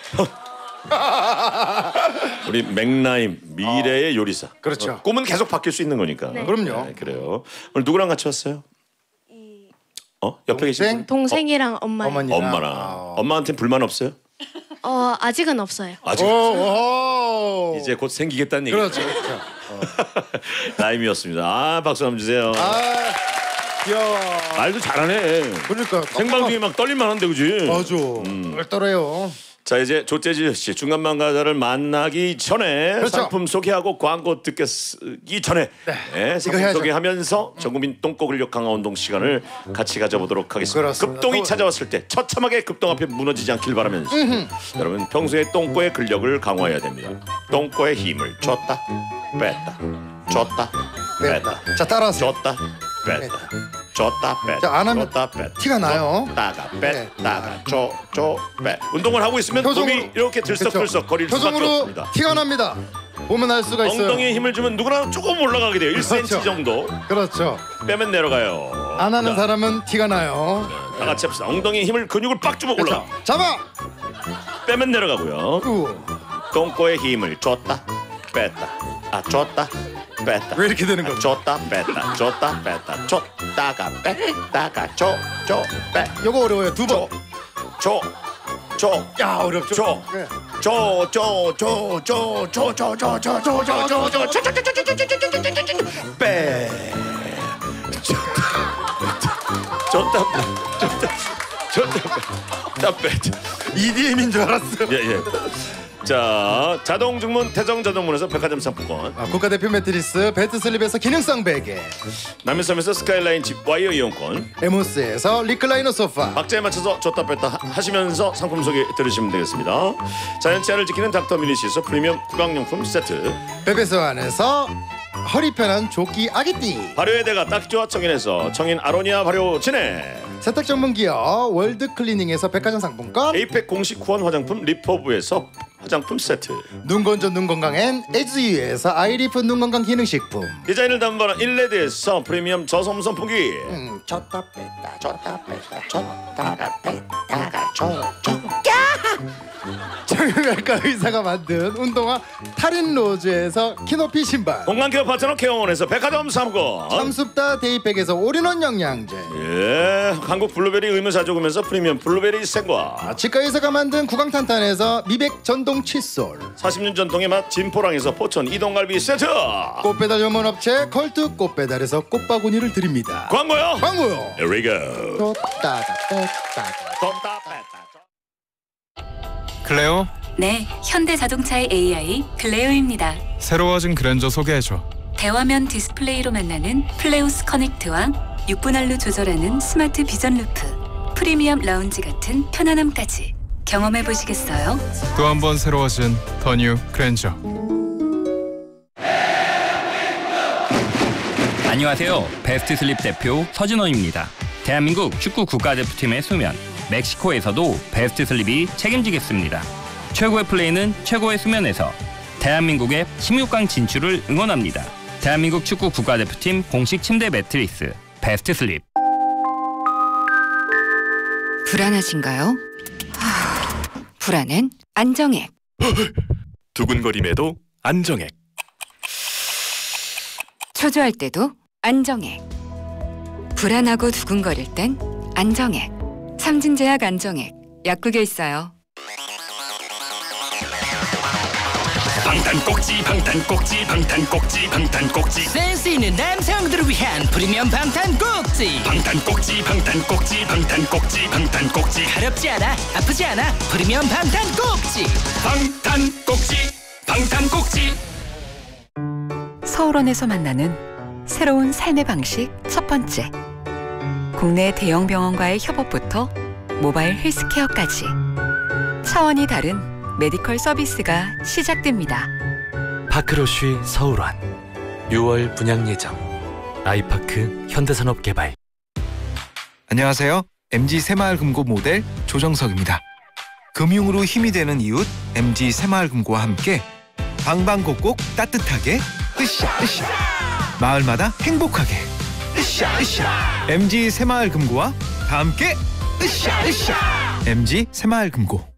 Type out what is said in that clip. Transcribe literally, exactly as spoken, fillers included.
우리 맥라임 미래의 어. 요리사. 그렇죠. 어, 꿈은 계속 바뀔 수 있는 거니까. 네. 그럼요. 네, 그래요. 오늘 누구랑 같이 왔어요? 이 어? 옆에 계신 분? 동생이랑 엄마. 어머니랑. 엄마랑. 아. 엄마한테 불만 없어요? 어 아직은 없어요. 아직 오, 오. 이제 곧 생기겠다는 얘기. 그렇죠. 그렇죠. 라임이었습니다. 아 박수 한번 주세요. 아 귀여워. 말도 잘하네. 그러니까 생방송에 막 떨릴만한데 그지? 맞아. 떨떨어요. 자 이제 조재지 씨 중간망가자를 만나기 전에 그렇죠. 상품 소개하고 광고 듣기 전에 네, 상품 해야죠. 소개하면서 전국민 똥꼬 근력 강화 운동 시간을 같이 가져보도록 하겠습니다. 그렇습니다. 급동이 또- 찾아왔을 때 처참하게 급동 앞에 무너지지 않길 바라면서 여러분 평소에 똥꼬의 근력을 강화해야 됩니다. 똥꼬의 힘을 줬다 뺐다 줬다 뺐다 자 따라하세요. 줬다 뺐다 줬다 뺐다 자, 안 하면 줬다 뺐다 티가 나요. 줬다가 네. 뺐다가 줘줘빼 운동을 하고 있으면 표정으로- 몸이 이렇게 들썩들썩 거릴 수밖에 표정으로 없습니다. 티가 납니다. 보면 알 수가 있어요. 엉덩이에 힘을 주면 누구나 조금 올라가게 돼요. 일 센티미터 그렇죠. 정도 그렇죠. 빼면 내려가요. 안 하는 자, 사람은 티가 나요. 다 같이 합시다. 엉덩이에 힘을 근육을 빡 주면 그렇죠. 올라가. 잡아. 빼면 내려가고요. 우. 똥꼬에 힘을 줬다 뺐다 아 줬다 뺐다 왜 이렇게 되는 아, 거죠? 줬다 뺐다 줬다 뺐다 줬다가 뺐다가 줘줘빼 요거 어려워요. 두 번. 줘줘 야 어렵죠. 줘. 네. 빼 줬다 줬다 줬다 빼 이디엠인 줄 알았어요. 예예. 자 자동 주문 태정 자동문에서 백화점 상품권, 아, 국가대표 매트리스 배트슬립에서 기능성 베개, 남일섬에서 스카이라인 집 와이어 이용권, 에모스에서 리클라이너 소파, 박자에 맞춰서 줬다 뺐다 하- 하시면서 상품 소개 들으시면 되겠습니다. 자연치아를 지키는 닥터미니시에서 프리미엄 구강용품 세트, 베베스 안에서 허리 편한 조끼 아기띠, 발효의 대가 딱지와 청인에서 청인 아로니아 발효 진해, 세탁 전문 기업 월드 클리닝에서 백화점 상품권, 에이펙 공식 후원 화장품 리퍼브에서 화장품 세트, 눈 건조 눈 건강엔 에즈유에서 아이리프 눈 건강 기능식품, 디자인을 담당하는 일레드에서 프리미엄 저섬 선풍기, 음, 줬다 뺐다 줬다 뺐다 줬다가 뺐다가 줘줘 정형외과 의사가 만든 운동화 타린 로즈에서 키높이 신발, 건강케어 파트너 케어원에서 백화점 상품권, 참숲다 데이백에서 올인원 영양제, 예, 한국 블루베리 의무사 조금에서 프리미엄 블루베리 생과, 치과 의사가 만든 구강탄탄에서 미백 전동 칫솔, 사십 년 전통의 맛 진포랑에서 포천 이동갈비 세트, 꽃배달 전문업체 컬트 꽃배달에서 꽃바구니를 드립니다. 광고요. 광고요. Here we go. 줬다가 뺐다가 줬다 뺐다. 클레오, 네, 현대자동차의 에이아이 클레오입니다. 새로워진 그랜저 소개해줘. 대화면 디스플레이로 만나는 플레우스 커넥트와 육 분할로 조절하는 스마트 비전 루프, 프리미엄 라운지 같은 편안함까지 경험해 보시겠어요? 또 한 번 새로워진 더 뉴 그랜저. 안녕하세요. 베스트 슬립 대표 서진원입니다. 대한민국 축구 국가대표팀의 수면, 멕시코에서도 베스트 슬립이 책임지겠습니다. 최고의 플레이는 최고의 수면에서. 대한민국의 십육 강 진출을 응원합니다. 대한민국 축구 국가대표팀 공식 침대 매트리스 베스트 슬립. 불안하신가요? 하... 불안은 안정액. 두근거림에도 안정액. 초조할 때도 안정액. 불안하고 두근거릴 땐 안정액. 삼진제약 안정액. 약국에 있어요. 방탄꼭지 방탄꼭지 방탄꼭지 방탄꼭지 센스 있는 남성들을 위한 프리미엄 방탄꼭지. 방탄꼭지 방탄꼭지 방탄꼭지 방탄꼭지 가렵지 않아, 아프지 않아. 프리미엄 방탄꼭지. 방탄꼭지 방탄꼭지. 서울원에서 만나는 새로운 삶의 방식 첫 번째. 국내 대형 병원과의 협업부터 모바일 헬스케어까지 차원이 다른 메디컬 서비스가 시작됩니다. 파크로쉬 서울원 유월 분양 예정. 아이파크 현대산업개발. 안녕하세요. 엠지 새마을금고 모델 조정석입니다. 금융으로 힘이 되는 이웃 엠지 새마을금고와 함께 방방곡곡 따뜻하게 으쌰 으쌰 마을마다 행복하게 으쌰 으쌰 엠지 새마을금고와 다 함께 으쌰 으쌰 엠지 새마을금고.